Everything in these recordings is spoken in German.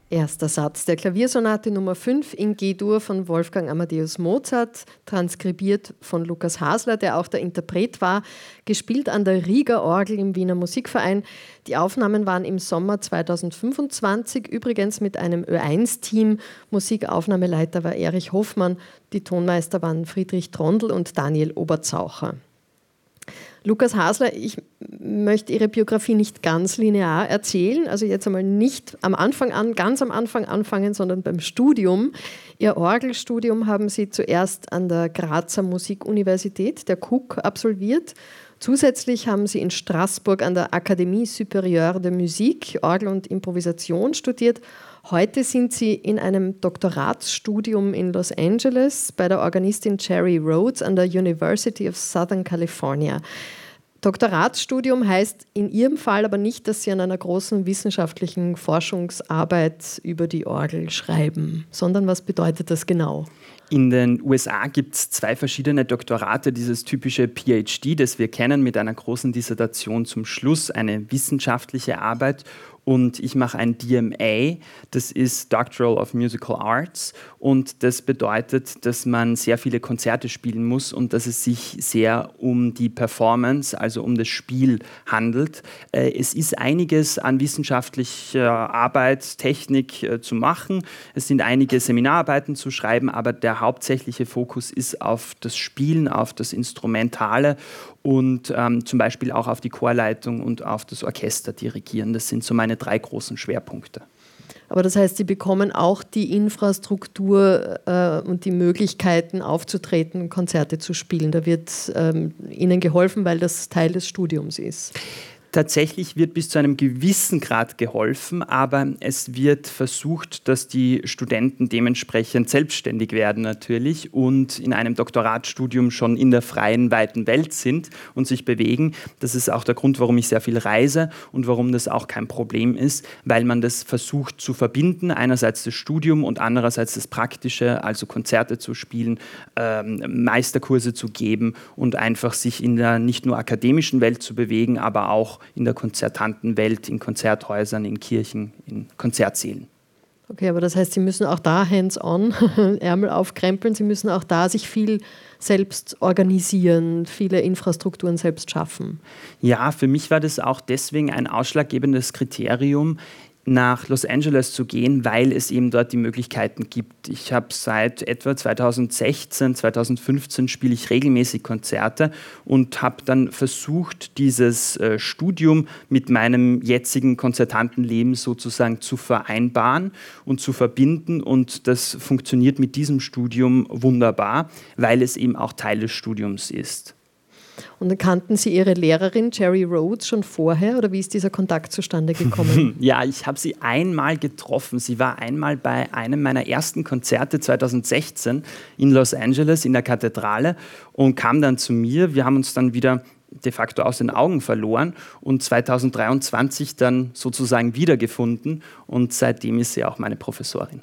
Erster Satz der Klaviersonate Nummer 5 in G-Dur von Wolfgang Amadeus Mozart, transkribiert von Lukas Hasler, der auch der Interpret war, gespielt an der Rieger Orgel im Wiener Musikverein. Die Aufnahmen waren im Sommer 2025, übrigens mit einem Ö1-Team. Musikaufnahmeleiter war Erich Hoffmann, die Tonmeister waren Friedrich Trondl und Daniel Oberzaucher. Lukas Hasler, ich möchte Ihre Biografie nicht ganz linear erzählen, also jetzt einmal nicht ganz am Anfang anfangen, sondern beim Studium. Ihr Orgelstudium haben Sie zuerst an der Grazer Musikuniversität, der KUK, absolviert. Zusätzlich haben Sie in Straßburg an der Académie Supérieure de Musique Orgel und Improvisation studiert. Heute sind Sie in einem Doktoratsstudium in Los Angeles bei der Organistin Jerry Rhodes an der University of Southern California. Doktoratsstudium heißt in Ihrem Fall aber nicht, dass Sie an einer großen wissenschaftlichen Forschungsarbeit über die Orgel schreiben, sondern was bedeutet das genau? In den USA gibt es 2 verschiedene Doktorate, dieses typische PhD, das wir kennen, mit einer großen Dissertation zum Schluss, eine wissenschaftliche Arbit. Und ich mache ein DMA, das ist Doctoral of Musical Arts. Und das bedeutet, dass man sehr viele Konzerte spielen muss und dass es sich sehr um die Performance, also um das Spiel handelt. Es ist einiges an wissenschaftlicher Arbeit, Technik zu machen. Es sind einige Seminararbeiten zu schreiben, aber der hauptsächliche Fokus ist auf das Spielen, auf das Instrumentale und zum Beispiel auch auf die Chorleitung und auf das Orchester dirigieren. Das sind so meine 3 großen Schwerpunkte. Aber das heißt, Sie bekommen auch die Infrastruktur und die Möglichkeiten aufzutreten, Konzerte zu spielen. Da wird Ihnen geholfen, weil das Teil des Studiums ist. Tatsächlich wird bis zu einem gewissen Grad geholfen, aber es wird versucht, dass die Studenten dementsprechend selbstständig werden natürlich und in einem Doktoratsstudium schon in der freien, weiten Welt sind und sich bewegen. Das ist auch der Grund, warum ich sehr viel reise und warum das auch kein Problem ist, weil man das versucht zu verbinden, einerseits das Studium und andererseits das Praktische, also Konzerte zu spielen, Meisterkurse zu geben und einfach sich in der nicht nur akademischen Welt zu bewegen, aber auch in der konzertanten Welt, in Konzerthäusern, in Kirchen, in Konzertsälen. Okay, aber das heißt, Sie müssen auch da hands-on, Ärmel aufkrempeln, Sie müssen auch da sich viel selbst organisieren, viele Infrastrukturen selbst schaffen. Ja, für mich war das auch deswegen ein ausschlaggebendes Kriterium, nach Los Angeles zu gehen, weil es eben dort die Möglichkeiten gibt. Ich habe seit etwa 2016, 2015 spiele ich regelmäßig Konzerte und habe dann versucht, dieses Studium mit meinem jetzigen Konzertantenleben sozusagen zu vereinbaren und zu verbinden und das funktioniert mit diesem Studium wunderbar, weil es eben auch Teil des Studiums ist. Und dann kannten Sie Ihre Lehrerin Jerry Rhodes schon vorher oder wie ist dieser Kontakt zustande gekommen? Ja, ich habe sie einmal getroffen. Sie war einmal bei einem meiner ersten Konzerte 2016 in Los Angeles in der Kathedrale und kam dann zu mir. Wir haben uns dann wieder de facto aus den Augen verloren und 2023 dann sozusagen wiedergefunden und seitdem ist sie auch meine Professorin.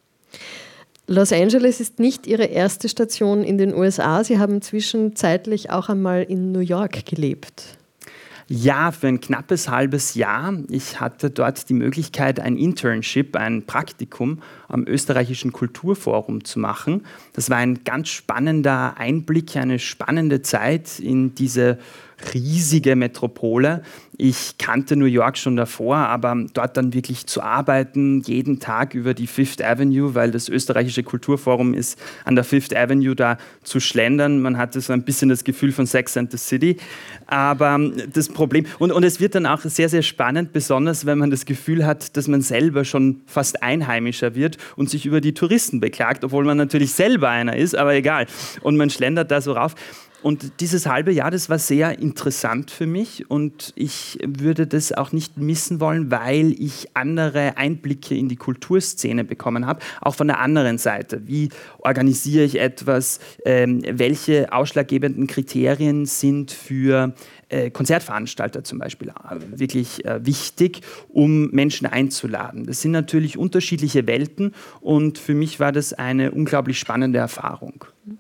Los Angeles ist nicht Ihre erste Station in den USA. Sie haben zwischenzeitlich auch einmal in New York gelebt. Ja, für ein knappes halbes Jahr. Ich hatte dort die Möglichkeit, ein Internship, ein Praktikum am Österreichischen Kulturforum zu machen. Das war ein ganz spannender Einblick, eine spannende Zeit in diese riesige Metropole. Ich kannte New York schon davor, aber dort dann wirklich zu arbeiten, jeden Tag über die Fifth Avenue, weil das österreichische Kulturforum ist an der Fifth Avenue da zu schlendern. Man hatte so ein bisschen das Gefühl von Sex and the City. Aber das Problem, und es wird dann auch sehr, sehr spannend, besonders wenn man das Gefühl hat, dass man selber schon fast Einheimischer wird und sich über die Touristen beklagt, obwohl man natürlich selber einer ist, aber egal. Und man schlendert da so rauf. Und dieses halbe Jahr, das war sehr interessant für mich und ich würde das auch nicht missen wollen, weil ich andere Einblicke in die Kulturszene bekommen habe, auch von der anderen Seite. Wie organisiere ich etwas? Welche ausschlaggebenden Kriterien sind für Konzertveranstalter zum Beispiel wirklich wichtig, um Menschen einzuladen? Das sind natürlich unterschiedliche Welten und für mich war das eine unglaublich spannende Erfahrung.